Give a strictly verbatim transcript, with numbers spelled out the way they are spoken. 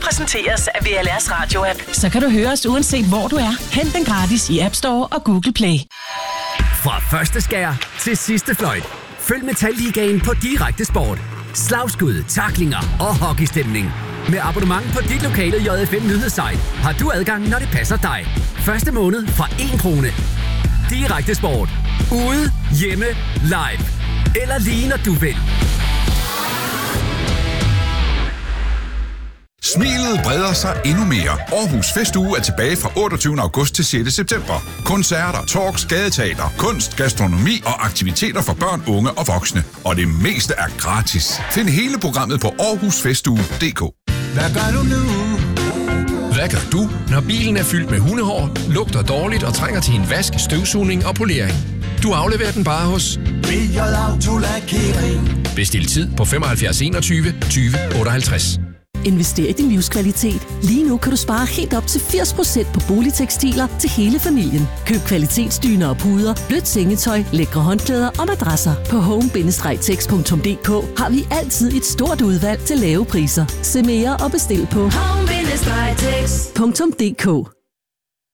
præsenteres af V L R's radio-app. Så kan du høre os uanset hvor du er. Hent den gratis i App Store og Google Play. Fra første skær til sidste fløjt. Følg Metalligaen på Direkte Sport. Slagskud, tacklinger og hockeystemning. Med abonnement på dit lokale J F M nyhedssite har du adgang, når det passer dig. Første måned fra en krone. Direkte Sport. Ude, hjemme, live. Eller lige når du vil. Smilet breder sig endnu mere. Aarhus Festuge er tilbage fra otteogtyvende august til sjette september. Koncerter, talks, gadeteater, kunst, gastronomi og aktiviteter for børn, unge og voksne. Og det meste er gratis. Find hele programmet på aarhus festuge punktum d k. Hvad gør du nu? Hvad gør du, når bilen er fyldt med hundehår, lugter dårligt og trænger til en vask, støvsugning og polering? Du afleverer den bare hos Billiard Auto Lakering. Bestil tid på femoghalvfjerds enogtyve tyve otteoghalvtreds. Invester i din livskvalitet. Lige nu kan du spare helt op til firs procent på boligtekstiler til hele familien. Køb kvalitetsdyner og puder, blødt sengetøj, lækre håndklæder og madrasser. På home bindestreg tex punktum d k har vi altid et stort udvalg til lave priser. Se mere og bestil på home bindestreg tex punktum d k.